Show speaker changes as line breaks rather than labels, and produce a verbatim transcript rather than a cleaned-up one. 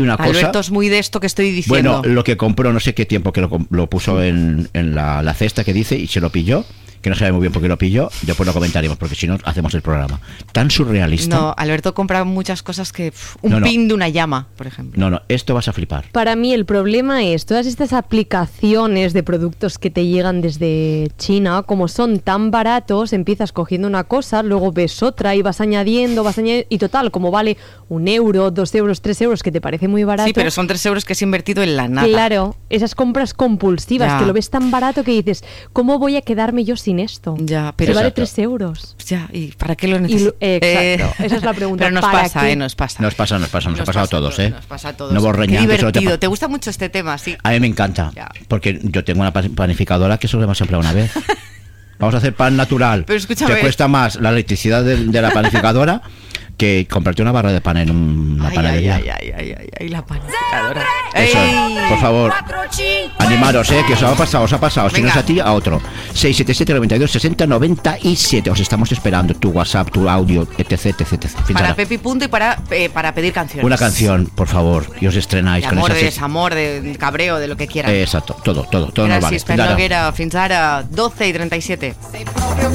Una cosa,
Alberto es muy de esto que estoy diciendo.
bueno, lo que compró, no sé qué tiempo que lo, lo puso en, en la, la cesta que dice y se lo pilló, que no sabe muy bien por qué lo pilló, después lo comentaremos, porque si no hacemos el programa. Tan surrealista.
No, Alberto compra muchas cosas que... pff, un
No, no.
pin de una llama, por ejemplo.
No, no, esto vas a flipar.
Para mí el problema es todas estas aplicaciones de productos que te llegan desde China, como son tan baratos, empiezas cogiendo una cosa, luego ves otra y vas añadiendo, vas añadiendo, y total, como vale un euro, dos euros, tres euros, que te parece muy barato.
Sí, pero son tres euros que has invertido en la nada.
Claro, esas compras compulsivas,
Ya.
que lo ves tan barato que dices, ¿cómo voy a quedarme yo sin esto?
Ya, pero...
Si vale
Exacto.
tres euros.
Ya, ¿y para qué lo
Y lo-
necesitas?
exacto, esa es la pregunta.
Pero nos
¿para
pasa,
qué?
eh, nos pasa.
Nos pasa, nos pasa, nos, ha pasado a todos,
todo,
¿eh?
Nos pasa a todos.
No vos
Qué
reñan, que solo te
divertido.
pa-
¿Te gusta mucho este tema? Sí.
A mí me encanta,
Ya.
porque yo tengo una pan- panificadora que solo hemos empleado una vez. Vamos a hacer pan natural.
Pero escúchame.
Te cuesta más la electricidad de, de la panificadora que comprarte una barra de pan en un- una
Ay,
panadería.
ay, ay, ay, ay, ay, la panificadora.
Eso,
¡Ey!
por favor, animaros, eh, que os ha pasado, os ha pasado. Si no es
Venga.
a ti, a otro. seis siete siete, noventa y dos, sesenta, noventa y siete. Os estamos esperando. Tu WhatsApp, tu audio, etc, etc, etc. Fins
Para
ara.
Pepi Punto y para, eh, para pedir canciones.
Una canción, por favor, y os estrenáis
De
con
amor,
esa
de
ses-
desamor, de cabreo, de lo que quieran.
Eh, exacto, todo, todo, todo nos vale.
Gràcies,
Fins ara.
Pep Noguera. Fins ara, doce y treinta y siete.